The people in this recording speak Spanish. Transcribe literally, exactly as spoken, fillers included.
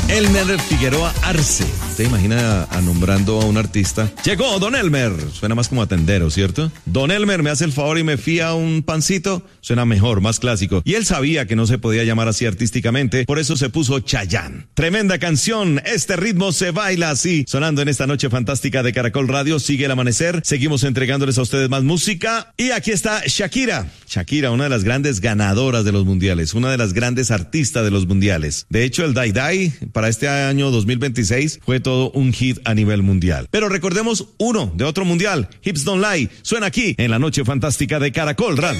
Elmer Figueroa Arce. ¿Usted imagina a, a nombrando a un artista? Llegó Don Elmer. Suena más como a tendero, ¿cierto? Don Elmer me hace el favor y me fía un pancito. Suena mejor, más clásico. Y él sabía que no se podía llamar así artísticamente, por eso se puso Chayanne. Tremenda canción. Este ritmo se baila así. Sonando en esta noche fantástica de Caracol Radio. Sigue el amanecer. Seguimos entregándoles a ustedes más música. Y aquí está Shakira. Shakira, una de las grandes ganadoras de los mundiales. Una de las grandes artistas de los mundiales. De hecho, el Dai Dai para este año dos mil veintiséis fue todo un hit a nivel mundial. Pero recordemos uno de otro mundial, Hips Don't Lie, suena aquí en la noche fantástica de Caracol Radio.